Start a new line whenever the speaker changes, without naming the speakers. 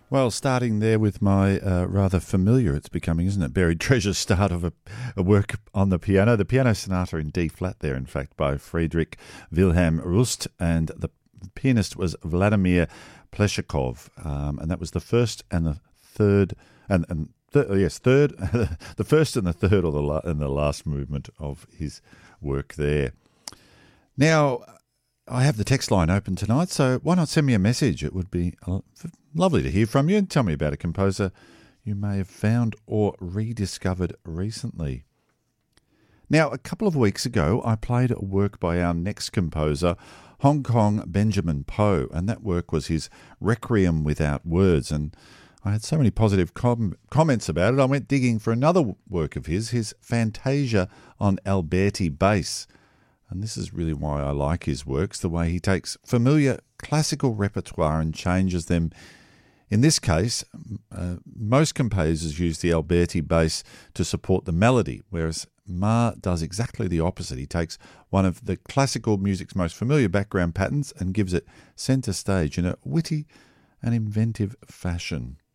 Well, starting there with my rather familiar, it's becoming, isn't it, Buried Treasure start of a work on the piano sonata in D flat there, in fact, by Friedrich Wilhelm Rust, and the pianist was Vladimir Pleshakov, and that was the first and the third, third, the first and the third, or and the last movement of his work there. Now, I have the text line open tonight, so why not send me a message? It would be lovely to hear from you and tell me about a composer you may have found or rediscovered recently. Now, a couple of weeks ago, I played a work by our next composer, Hong Kong Benjamin Poe, and that work was his Requiem Without Words, and I had so many positive comments about it, I went digging for another work of his Fantasia on Alberti bass. And this is really why I like his works, the way he takes familiar classical repertoire and changes them. In this case, most composers use the Alberti bass to support the melody, whereas Ma does exactly the opposite. He takes one of the classical music's most familiar background patterns and gives it centre stage in a witty and inventive fashion.